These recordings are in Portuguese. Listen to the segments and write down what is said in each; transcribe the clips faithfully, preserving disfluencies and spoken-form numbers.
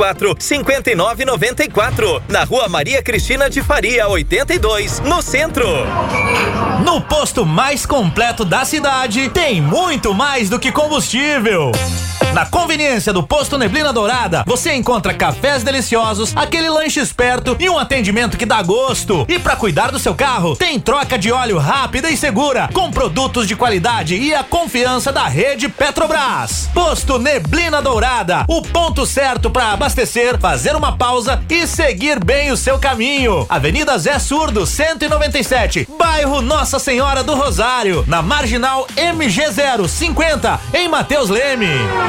quatro, cinco nove nove quatro. Na Rua Maria Cristina de Faria, oitenta e dois, no centro. No posto mais completo da cidade, tem muito mais do que combustível. Na conveniência do Posto Neblina Dourada, você encontra cafés deliciosos, aquele lanche esperto e um atendimento que dá gosto. E para cuidar do seu carro, tem troca de óleo rápida e segura, com produtos de qualidade e a confiança da rede Petrobras. Posto Neblina Dourada, o ponto certo para abastecer, fazer uma pausa e seguir bem o seu caminho. Avenida Zé Surdo, cento e noventa e sete, bairro Nossa Senhora do Rosário, na Marginal M G zero cinquenta, em Matheus Leme.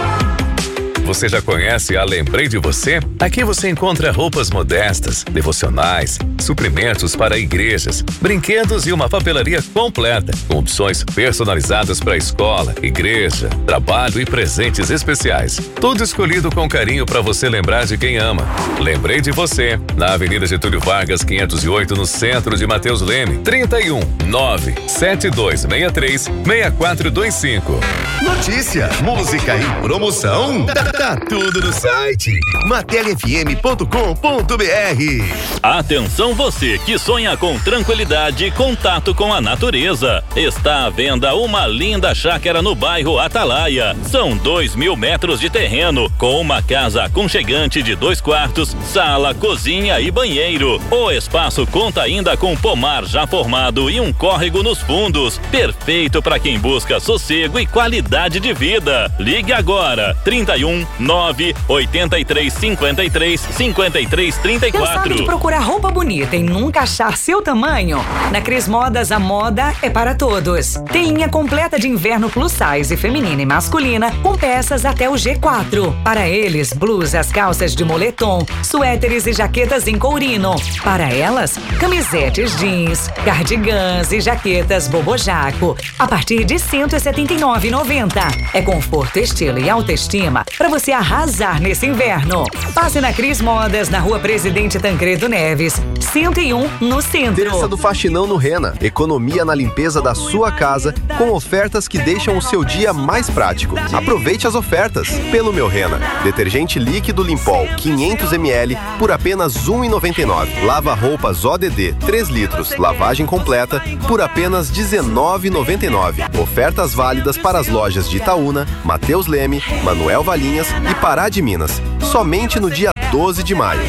Você já conhece a Lembrei de Você? Aqui você encontra roupas modestas, devocionais, suprimentos para igrejas, brinquedos e uma papelaria completa, com opções personalizadas para escola, igreja, trabalho e presentes especiais. Tudo escolhido com carinho para você lembrar de quem ama. Lembrei de Você, na Avenida Getúlio Vargas, quinhentos e oito, no centro de Matheus Leme. trinta e um, nove, sete dois seis três, seis quatro dois cinco. Notícia, música e promoção. Tá tudo no site matéria f m ponto com ponto b r. Atenção você que sonha com tranquilidade e contato com a natureza. Está à venda uma linda chácara no bairro Atalaia. São dois mil metros de terreno, com uma casa aconchegante de dois quartos, sala, cozinha e banheiro. O espaço conta ainda com pomar já formado e um córrego nos fundos. Perfeito para quem busca sossego e qualidade de vida. Ligue agora, trinta e um, nove, oitenta e três, cinquenta e três, cinquenta e três, trinta e quatro. Cansado de procurar roupa bonita e nunca achar seu tamanho? Na Cris Modas, a moda é para todos. Tem linha completa de inverno plus size, feminina e masculina, com peças até o G quatro. Para eles, blusas, calças de moletom, suéteres e jaquetas em courino. Para elas, camisetes jeans, cardigans e jaquetas bobojaco, a partir de cento e setenta e nove reais e noventa centavos. É conforto, estilo e autoestima para você arrasar nesse inverno. Passe na Cris Modas, na Rua Presidente Tancredo Neves, cento e um, no centro. Terça do Faxinão no Rena. Economia na limpeza da sua casa, com ofertas que deixam o seu dia mais prático. Aproveite as ofertas. Pelo Meu Rena. Detergente líquido Limpol quinhentos mililitros por apenas um real e noventa e nove centavos. Lava roupas O D D três litros, lavagem completa por apenas dezenove reais e noventa e nove centavos. Ofertas válidas para as lojas de Itaúna, Matheus Leme, Manuel Valinhas e Pará de Minas. Somente no dia doze de maio.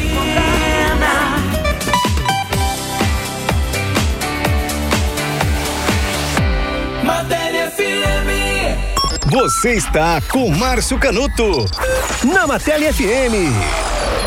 Matéria F M. Você está com Márcio Canuto na Matéria F M.